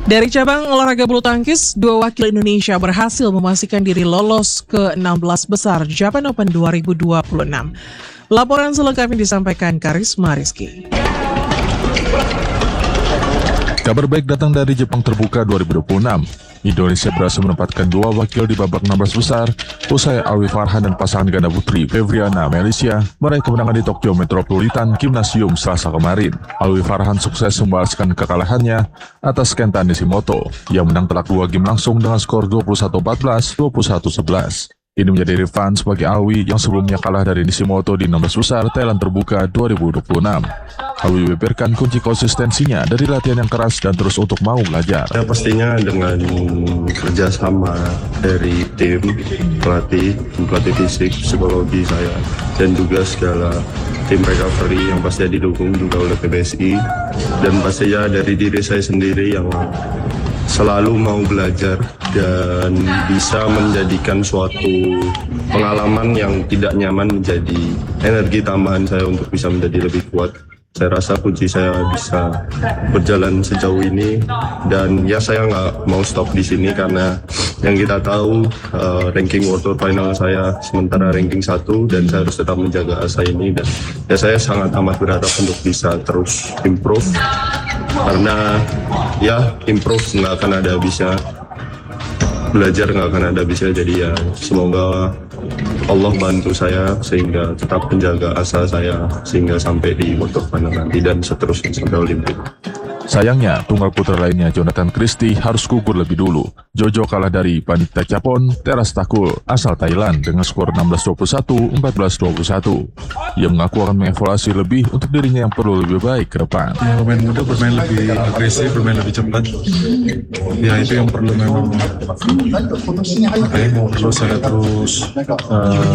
Dari cabang olahraga bulu tangkis, dua wakil Indonesia berhasil memastikan diri lolos ke 16 besar Japan Open 2026. Laporan selengkapnya disampaikan Karisma Rizky. Kabar baik datang dari Jepang Terbuka 2026. Indonesia berhasil menempatkan dua wakil di babak 16 besar usai Alwi Farhan dan pasangan ganda putri Fevriana Melisya meraih kemenangan di Tokyo Metropolitan Gymnasium Selasa kemarin. Alwi Farhan sukses membalaskan kekalahannya atas Kenta Nishimoto yang menang telak 2 game langsung dengan skor 21-14, 21-11. Ini menjadi revanse bagi Alwi yang sebelumnya kalah dari Nishimoto di 16 besar Thailand Terbuka 2026. Alwi beberkan kunci konsistensinya dari latihan yang keras dan terus untuk mau belajar. Ya pastinya dengan kerjasama dari tim, pelatih fisik, psikologi saya, dan juga segala tim recovery yang pasti didukung juga oleh PBSI, dan pastinya dari diri saya sendiri yang selalu mau belajar dan bisa menjadikan suatu pengalaman yang tidak nyaman menjadi energi tambahan saya untuk bisa menjadi lebih kuat. Saya rasa kunci saya bisa berjalan sejauh ini, dan ya saya nggak mau stop di sini karena yang kita tahu ranking World Tour Final saya sementara ranking 1 dan saya harus tetap menjaga asa ini, dan ya saya sangat amat berharap untuk bisa terus improve karena ya improve nggak akan ada habisnya, belajar nggak akan ada habisnya. Jadi ya semoga Allah bantu saya sehingga tetap menjaga asa saya sehingga sampai di World Tour Final nanti dan seterusnya sampai Olimpik. Sayangnya, tunggal putra lainnya Jonathan Christie harus gugur lebih dulu. Jojo kalah dari Panita Chapon Teras Takul asal Thailand dengan skor 16-21, 14-21. Ia mengaku akan mengevaluasi lebih untuk dirinya yang perlu lebih baik ke depan. Ya, pemain muda bermain lebih agresif, bermain lebih cepat. Ya itu yang perlu memang. Perlu saya terus